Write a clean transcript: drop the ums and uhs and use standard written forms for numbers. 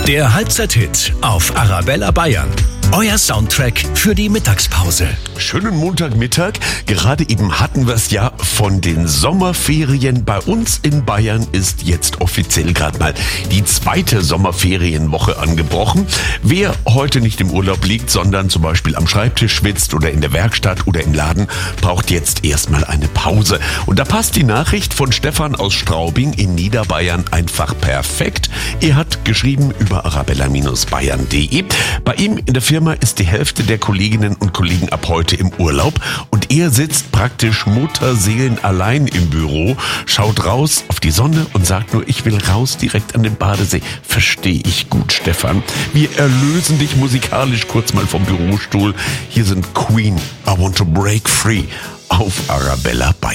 Der Halbzeit-Hit auf Arabella Bayern. Euer Soundtrack für die Mittagspause. Schönen Montagmittag. Gerade eben hatten wir es ja von den Sommerferien. Bei uns in Bayern ist jetzt offiziell gerade mal die zweite Sommerferienwoche angebrochen. Wer heute nicht im Urlaub liegt, sondern zum Beispiel am Schreibtisch schwitzt oder in der Werkstatt oder im Laden, braucht jetzt erstmal eine Pause. Und da passt die Nachricht von Stefan aus Straubing in Niederbayern einfach perfekt. Er hat geschrieben über arabella-bayern.de. Bei ihm in der Firma ist die Hälfte der Kolleginnen und Kollegen ab heute im Urlaub und er sitzt praktisch mutterseelenallein im Büro, schaut raus auf die Sonne und sagt nur, ich will raus direkt an den Badesee. Verstehe ich gut, Stefan. Wir erlösen dich musikalisch kurz mal vom Bürostuhl. Hier sind Queen, I Want to Break Free auf Arabella Bayern.